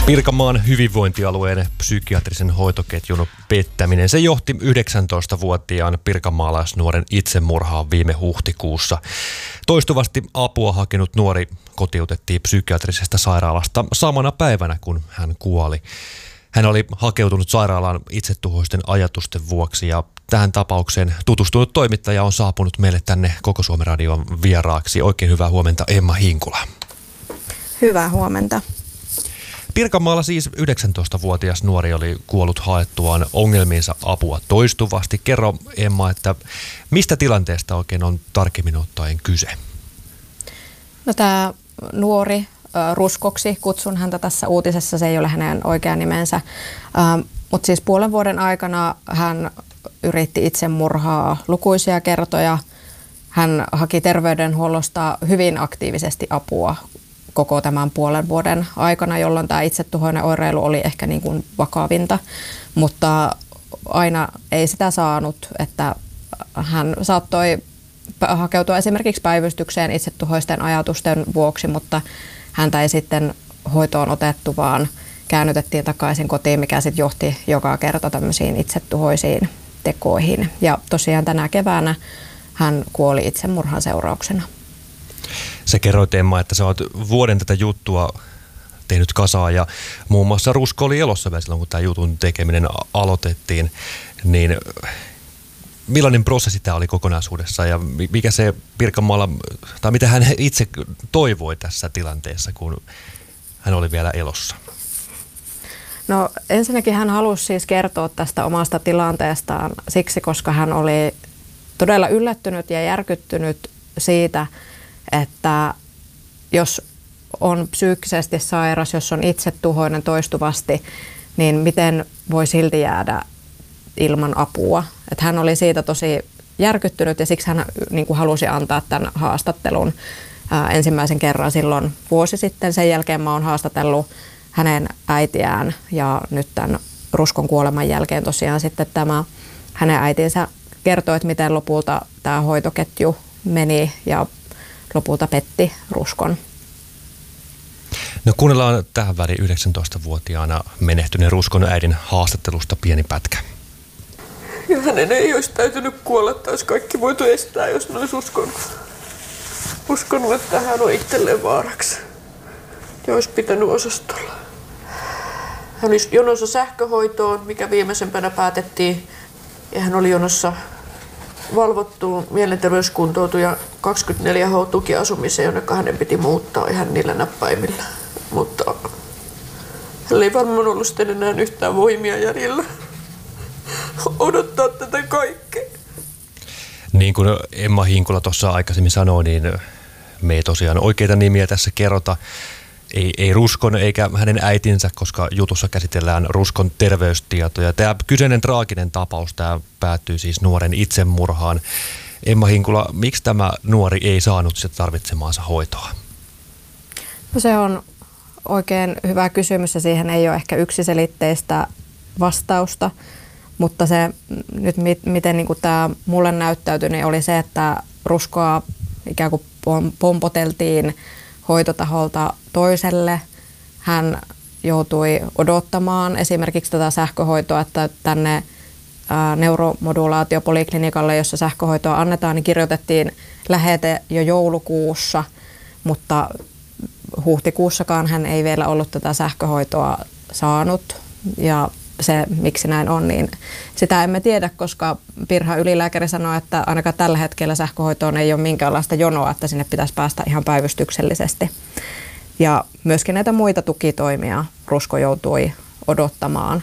Pirkanmaan hyvinvointialueen psykiatrisen hoitoketjun pettäminen. Se johti 19-vuotiaan pirkanmaalaisnuoren itsemurhaan viime huhtikuussa. Toistuvasti apua hakenut nuori kotiutettiin psykiatrisesta sairaalasta samana päivänä, kun hän kuoli. Hän oli hakeutunut sairaalaan itsetuhoisten ajatusten vuoksi ja tähän tapaukseen tutustunut toimittaja on saapunut meille tänne Koko Suomen Radion vieraaksi. Oikein hyvää huomenta, Emma Hinkula. Hyvää huomenta. Pirkanmaalla siis 19-vuotias nuori oli kuollut haettuaan ongelmiinsa apua toistuvasti. Kerro, Emma, että mistä tilanteesta oikein on tarkemmin ottaen kyse? No, tämä nuori Ruskoksi, kutsun häntä tässä uutisessa, se ei ole hänen oikea nimensä, mutta siis puolen vuoden aikana hän yritti itsemurhaa lukuisia kertoja. Hän haki terveydenhuollosta hyvin aktiivisesti apua koko tämän puolen vuoden aikana, jolloin tämä itsetuhoinen oireilu oli ehkä niin kuin vakavinta, mutta aina ei sitä saanut, että hän saattoi hakeutua esimerkiksi päivystykseen itsetuhoisten ajatusten vuoksi, mutta häntä ei sitten hoitoon otettu, vaan käännytettiin takaisin kotiin, mikä sitten johti joka kerta tämmöisiin itsetuhoisiin tekoihin. Ja tosiaan tänä keväänä hän kuoli itsemurhan seurauksena. Sä kerroit, Emma, että sä oot vuoden tätä juttua tehnyt kasaa ja muun muassa Rusko oli elossa vielä silloin, kun tämä jutun tekeminen aloitettiin. Niin millainen prosessi tämä oli kokonaisuudessa ja mikä se Pirkanmaalla, tai mitä hän itse toivoi tässä tilanteessa, kun hän oli vielä elossa? No, ensinnäkin hän halusi siis kertoa tästä omasta tilanteestaan siksi, koska hän oli todella yllättynyt ja järkyttynyt siitä, että jos on psyykkisesti sairas, jos on itsetuhoinen toistuvasti, niin miten voi silti jäädä ilman apua. Että hän oli siitä tosi järkyttynyt ja siksi hän niin kuin halusi antaa tämän haastattelun ensimmäisen kerran silloin vuosi sitten. Sen jälkeen mä oon haastatellut hänen äitiään ja nyt tämän Ruskon kuoleman jälkeen tosiaan sitten tämä hänen äitinsä kertoi, että miten lopulta tämä hoitoketju meni ja lopulta petti Ruskon. No, kuunnellaan tähän väliin 19-vuotiaana menehtyneen Ruskon äidin haastattelusta pieni pätkä. Ja hänen ei olisi täytynyt kuolla, että olisi kaikki voitu estää, jos ne olisi uskonut, että hän on itselleen vaaraksi. Ja olisi pitänyt osastolla. Hän oli jonossa sähköhoitoon, mikä viimeisempänä päätettiin. Ja hän oli jonossa valvottuun mielenterveyskuntoutuja 24H-tukiasumiseen, jonne hänen piti muuttaa ihan niillä näppäimillä. Mutta hänellä ei varmaan ollut sitten enää yhtään voimia jäljellä odottaa tätä kaikkea. Niin kuin Emma Hinkula tuossa aikaisemmin sanoi, niin me ei tosiaan oikeita nimiä tässä kerrota. Ei Ruskon eikä hänen äitinsä, koska jutussa käsitellään Ruskon terveystietoja. Tämä kyseinen traaginen tapaus, tämä päättyy siis nuoren itsemurhaan. Emma Hinkula, miksi tämä nuori ei saanut sitä tarvitsemaansa hoitoa? No, se on oikein hyvä kysymys ja siihen ei ole ehkä yksiselitteistä vastausta. Mutta se nyt miten niin kuin tämä mulle näyttäytyi, niin oli se, että Ruskoa ikään kuin pompoteltiin hoitotaholta toiselle. Hän joutui odottamaan esimerkiksi tätä sähköhoitoa, että tänne neuromodulaatiopoliklinikalle, jossa sähköhoitoa annetaan, niin kirjoitettiin lähete jo joulukuussa, mutta huhtikuussakaan hän ei vielä ollut tätä sähköhoitoa saanut. Ja se, miksi näin on, niin sitä emme tiedä, koska Pirhan ylilääkäri sanoi, että ainakaan tällä hetkellä sähköhoitoon ei ole minkäänlaista jonoa, että sinne pitäisi päästä ihan päivystyksellisesti. Ja myöskin näitä muita tukitoimia Rusko joutui odottamaan.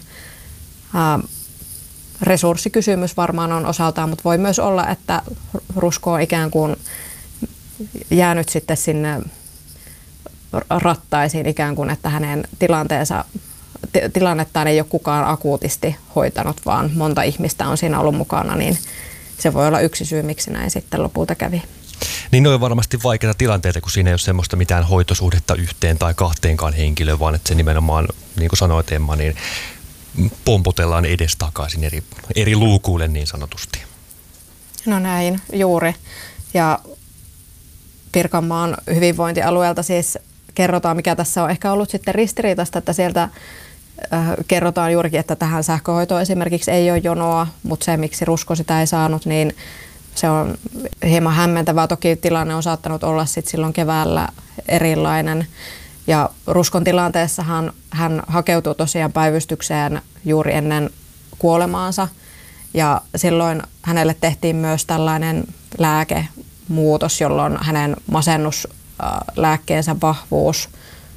Resurssikysymys varmaan on osaltaan, mutta voi myös olla, että Rusko on ikään kuin jäänyt sitten sinne rattaisiin ikään kuin, että hänen tilannettaan ei ole kukaan akuutisti hoitanut, vaan monta ihmistä on siinä ollut mukana, niin se voi olla yksi syy, miksi näin sitten lopulta kävi. Niin ne on varmasti vaikeita tilanteita, kun siinä ei ole semmoista mitään hoitosuhdetta yhteen tai kahteenkaan henkilöön, vaan että se nimenomaan, niin kuin sanoit Emma, niin pompotellaan edestakaisin eri luukuille niin sanotusti. No näin, juuri. Ja Pirkanmaan hyvinvointialueelta siis kerrotaan, mikä tässä on ehkä ollut sitten ristiriitaista, että sieltä kerrotaan juurikin, että tähän sähköhoitoon esimerkiksi ei ole jonoa, mutta se, miksi Rusko sitä ei saanut, niin se on hieman hämmentävää. Toki tilanne on saattanut olla sit silloin keväällä erilainen. Ja Ruskon tilanteessahan hän hakeutui tosiaan päivystykseen juuri ennen kuolemaansa. Ja silloin hänelle tehtiin myös tällainen lääkemuutos, jolloin hänen masennuslääkkeensä vahvuus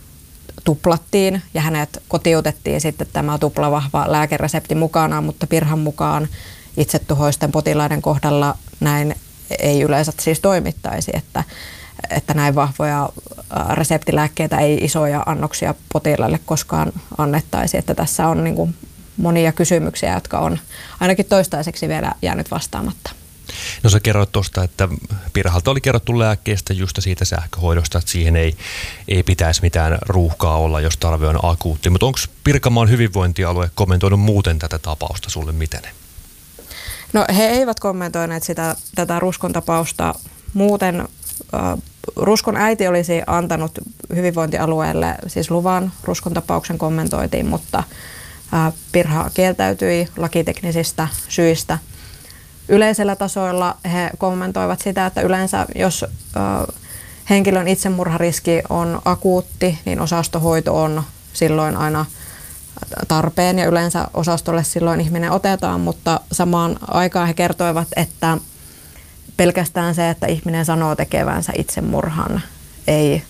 tuplattiin ja hänet kotiutettiin sitten tämä tuplavahva lääkeresepti mukanaan, mutta Pirhan mukaan itsetuhoisten potilaiden kohdalla näin ei yleensä siis toimittaisi, että näin vahvoja reseptilääkkeitä ei isoja annoksia potilaille koskaan annettaisi, että tässä on niin kuin monia kysymyksiä, jotka on ainakin toistaiseksi vielä jäänyt vastaamatta. No sä kerroit tuosta, että Pirhalta oli kerrottu lääkkeestä just siitä sähköhoidosta, että siihen ei pitäisi mitään ruuhkaa olla, jos tarve on akuutti. Mutta onko Pirkanmaan hyvinvointialue kommentoinut muuten tätä tapausta sulle miten? No he eivät kommentoineet tätä Ruskon tapausta muuten. Ruskon äiti olisi antanut hyvinvointialueelle siis luvan Ruskon tapauksen kommentoitiin, mutta Pirha kieltäytyi lakiteknisistä syistä. Yleisellä tasoilla he kommentoivat sitä, että yleensä jos henkilön itsemurhariski on akuutti, niin osastohoito on silloin aina tarpeen ja yleensä osastolle silloin ihminen otetaan, mutta samaan aikaan he kertoivat, että pelkästään se, että ihminen sanoo tekevänsä itsemurhan, ei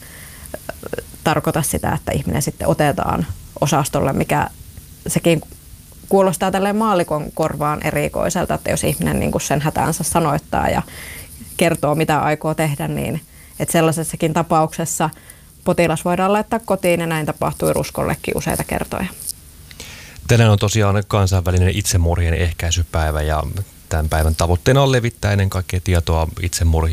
tarkoita sitä, että ihminen sitten otetaan osastolle, mikä sekin kuulostaa tälleen maallikon korvaan erikoiselta, että jos ihminen niin kuin sen hätäänsä sanoittaa ja kertoo, mitä aikoo tehdä, niin että sellaisessakin tapauksessa potilas voidaan laittaa kotiin ja näin tapahtui Ruskollekin useita kertoja. Tänään on tosiaan kansainvälinen itsemurhien ehkäisypäivä ja tämän päivän tavoitteena on levittää ennen kaikkea tietoa itsemurhien